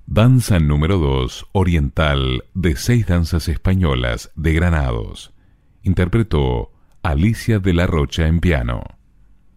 Danza número 2, oriental, de 6 danzas españolas de Granados. Interpretó Alicia de la Rocha en piano.